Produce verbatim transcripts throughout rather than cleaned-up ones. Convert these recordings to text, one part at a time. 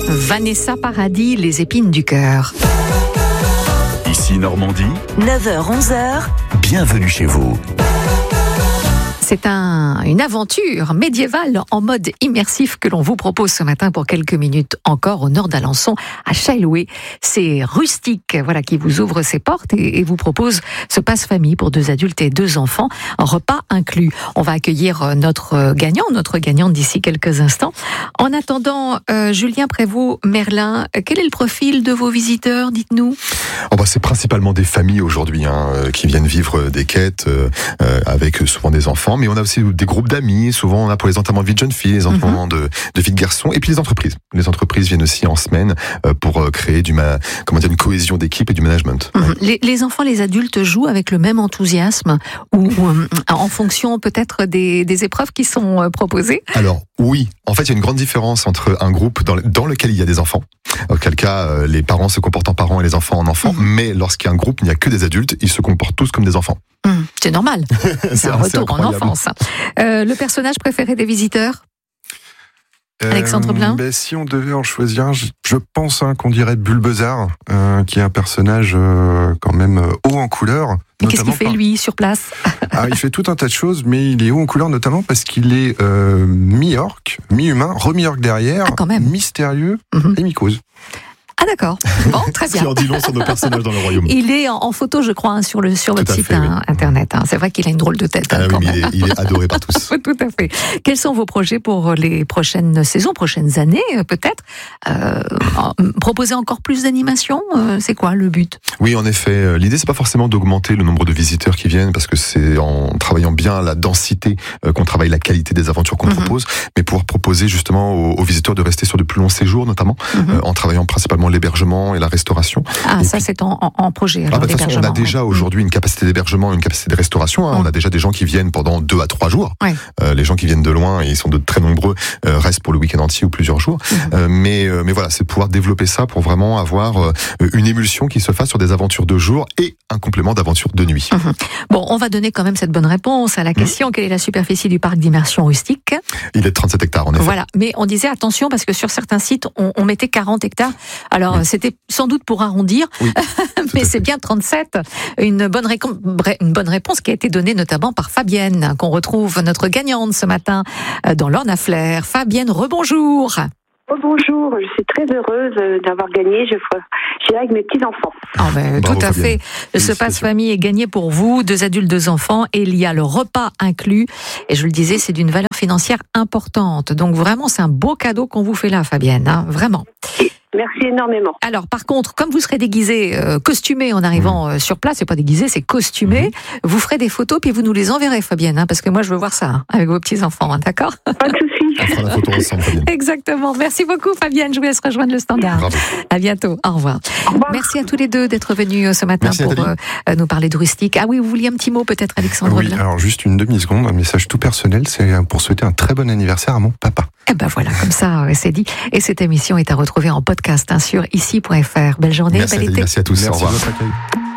Vanessa Paradis, Les épines du cœur. Ici Normandie, neuf heures onze heures. Bienvenue chez vous. C'est un, une aventure médiévale en mode immersif que l'on vous propose ce matin pour quelques minutes encore au nord d'Alençon, à Chailloué. C'est Rustique, voilà, qui vous ouvre ses portes et, et vous propose ce passe-famille pour deux adultes et deux enfants, un repas inclus. On va accueillir notre gagnant, notre gagnante d'ici quelques instants. En attendant, euh, Julien Prévost-Merlin, quel est le profil de vos visiteurs, dites-nous? Oh bah c'est principalement des familles aujourd'hui hein, qui viennent vivre des quêtes euh, avec souvent des enfants, mais on a aussi des groupes d'amis, souvent on a pour les enterrements de vie de jeunes filles, les enterrements mm-hmm. de, de vie de garçons, et puis les entreprises. Les entreprises viennent aussi en semaine euh, pour créer du ma, comment dire, une cohésion d'équipe et du management. Mm-hmm. Ouais. Les, les enfants, les adultes jouent avec le même enthousiasme ou, ou euh, en fonction peut-être des, des épreuves qui sont euh, proposées? Alors oui, en fait il y a une grande différence entre un groupe dans, dans lequel il y a des enfants, auquel cas euh, les parents se comportent en parents et les enfants en enfants, mmh. mais lorsqu'il y a un groupe, il n'y a que des adultes, ils se comportent tous comme des enfants. Mmh, c'est normal, c'est, c'est un retour en enfance. Euh, le personnage préféré des visiteurs? Euh, Alexandre Blin. ben, si on devait en choisir un, je, je pense hein, qu'on dirait Bulbezard, euh, qui est un personnage euh, quand même euh, haut en couleur. Et qu'est-ce qu'il fait par... lui sur place? Ah, il fait tout un tas de choses, mais il est haut en couleur notamment parce qu'il est euh, mi-orc, mi-humain, remi-orc derrière, ah, quand même. mystérieux mm-hmm. et mi-cause. Ah d'accord, bon, très bien. Qui en dit long sur nos personnages dans le royaume. Il est en, en photo, je crois, hein, sur, le, sur votre site fait, hein, oui. internet. Hein. C'est vrai qu'il a une drôle de tête. Ah, hein, oui, quand mais même. il, est, il est adoré par tous. Tout à fait. Quels sont vos projets pour les prochaines saisons, prochaines années peut-être? euh, Proposer encore plus d'animation, euh, c'est quoi le but? Oui, en effet. L'idée, c'est pas forcément d'augmenter le nombre de visiteurs qui viennent, parce que c'est en travaillant bien la densité euh, qu'on travaille la qualité des aventures qu'on mm-hmm. propose, mais pouvoir proposer justement aux, aux visiteurs de rester sur de plus longs séjours, notamment, mm-hmm. euh, en travaillant principalement l'hébergement et la restauration. Ah, et ça puis... c'est en, en, en projet. Alors, ah, bah, de toute façon, on a déjà ouais. aujourd'hui une capacité d'hébergement, une capacité de restauration. Hein. Mm. On a déjà des gens qui viennent pendant deux à trois jours. Ouais. Euh, les gens qui viennent de loin, et ils sont de très nombreux, euh, restent pour le week-end entier ou plusieurs jours. Mm. Euh, mais, euh, mais voilà, c'est pouvoir développer ça pour vraiment avoir euh, une émulsion qui se fasse sur des aventures de jour et un complément d'aventures de nuit. Mm-hmm. Bon, on va donner quand même cette bonne réponse à la question. Mm. Quelle est la superficie du parc d'immersion rustique? Il est de trente-sept hectares, en effet. Voilà, mais on disait attention parce que sur certains sites, on, on mettait quarante hectares. Alors, mm. c'était sans doute pour arrondir, oui, mais c'est bien trente-sept. Une bonne, récom- une bonne réponse qui a été donnée notamment par Fabienne, qu'on retrouve notre gagnante ce matin dans l'Orne-à-Flers. Fabienne, rebonjour. Oh, bonjour, je suis très heureuse d'avoir gagné. Je suis avec mes petits-enfants. Oh ben, Bravo, tout à Fabienne. Fait. Ce passe-famille est gagné pour vous, deux adultes, deux enfants, et il y a le repas inclus. Et je le disais, c'est d'une valeur financière importante. Donc vraiment, c'est un beau cadeau qu'on vous fait là, Fabienne, hein, vraiment. Merci énormément. Alors, par contre, comme vous serez déguisé, euh, costumé en arrivant euh, sur place, c'est pas déguisé, c'est costumé, mmh. vous ferez des photos puis vous nous les enverrez, Fabienne, hein, parce que moi je veux voir ça hein, avec vos petits-enfants, hein, d'accord? Pas de souci. On fera la photo ensemble, Fabienne. Exactement. Merci beaucoup, Fabienne. Je vous laisse rejoindre le standard. Bravo. À bientôt. Au revoir. Au revoir. Merci à tous les deux d'être venus ce matin Merci, pour euh, nous parler de Rustique. Ah oui, vous vouliez un petit mot peut-être, Alexandre? Oui, Blin. alors juste une demi-seconde, un message tout personnel, c'est pour souhaiter un très bon anniversaire à mon papa. Eh ben voilà, comme ça, c'est dit. Et cette émission est à retrouver en podcast hein, sur ici point f r. Belle journée, merci bel été. Merci à tous. Merci au revoir. de votre accueil.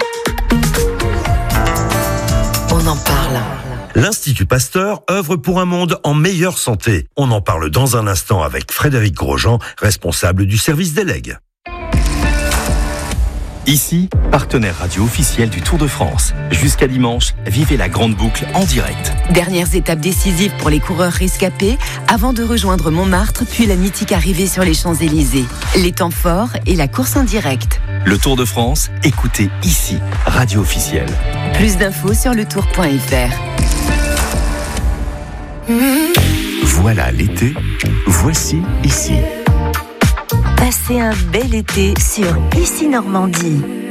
On en parle. L'Institut Pasteur œuvre pour un monde en meilleure santé. On en parle dans un instant avec Frédéric Grosjean, responsable du service des legs. Ici, partenaire radio officiel du Tour de France. Jusqu'à dimanche, vivez la grande boucle en direct. Dernières étapes décisives pour les coureurs rescapés avant de rejoindre Montmartre, puis la mythique arrivée sur les Champs-Élysées. Les temps forts et la course en direct. Le Tour de France, écoutez ici, radio officielle. Plus d'infos sur le tour point f r. Voilà l'été, voici ici. Passez un bel été sur Ici Normandie.